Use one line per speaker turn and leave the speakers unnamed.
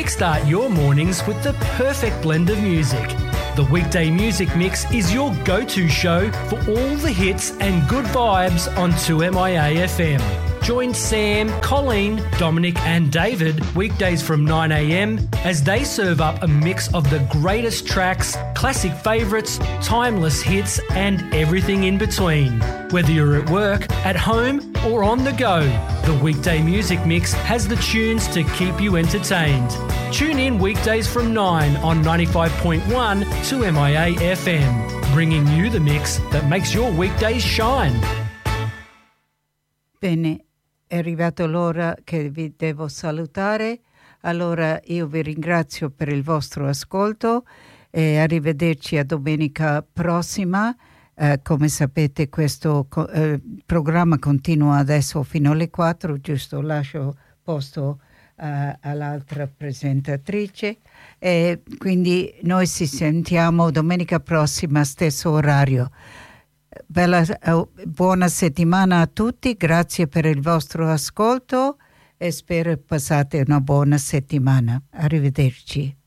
Kickstart your mornings with the perfect blend of music. The Weekday Music Mix is your go-to show for all the hits and good vibes on 2MIA FM. Join Sam, Colleen, Dominic and David weekdays from 9 a.m. as they serve up a mix of the greatest tracks, classic favourites, timeless hits and everything in between. Whether you're at work, at home or on the go, the Weekday Music Mix has the tunes to keep you entertained. Tune in weekdays from 9 on 95.1 2MIA FM, bringing you the mix that makes your weekdays shine.
Bene, è arrivato l'ora che vi devo salutare, allora io vi ringrazio per il vostro ascolto e arrivederci a domenica prossima. Come sapete questo programma continua adesso fino alle 4, giusto? Lascio posto all'altra presentatrice e quindi noi ci sentiamo domenica prossima stesso orario. Buona settimana a tutti, grazie per il vostro ascolto e spero passate una buona settimana. Arrivederci.